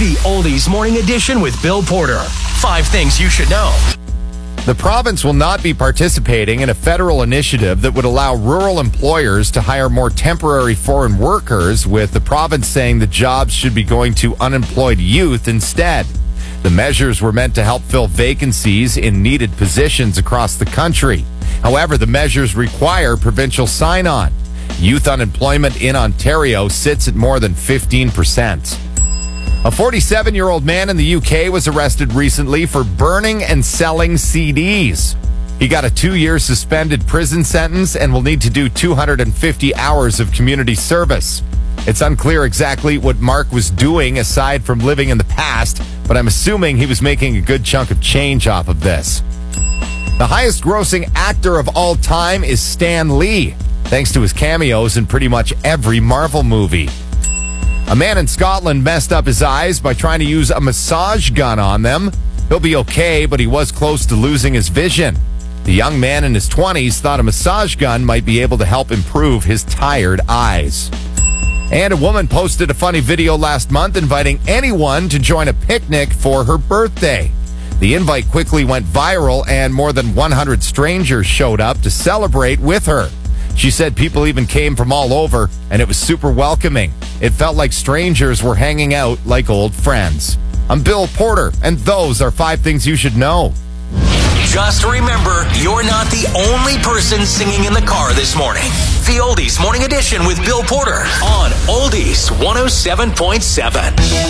The Oldies Morning Edition with Bill Porter. 5 things you should know. The province will not be participating in a federal initiative that would allow rural employers to hire more temporary foreign workers, with the province saying the jobs should be going to unemployed youth instead. The measures were meant to help fill vacancies in needed positions across the country. However, the measures require provincial sign-on. Youth unemployment in Ontario sits at more than 15%. A 47-year-old man in the UK was arrested recently for burning and selling CDs. He got a 2-year suspended prison sentence and will need to do 250 hours of community service. It's unclear exactly what Mark was doing aside from living in the past, but I'm assuming he was making a good chunk of change off of this. The highest grossing actor of all time is Stan Lee, thanks to his cameos in pretty much every Marvel movie. A man in Scotland messed up his eyes by trying to use a massage gun on them. He'll be okay, but he was close to losing his vision. The young man in his 20s thought a massage gun might be able to help improve his tired eyes. And a woman posted a funny video last month inviting anyone to join a picnic for her birthday. The invite quickly went viral, and more than 100 strangers showed up to celebrate with her. She said people even came from all over, and it was super welcoming. It felt like strangers were hanging out like old friends. I'm Bill Porter, and those are 5 things you should know. Just remember, you're not the only person singing in the car this morning. The Oldies Morning Edition with Bill Porter on Oldies 107.7.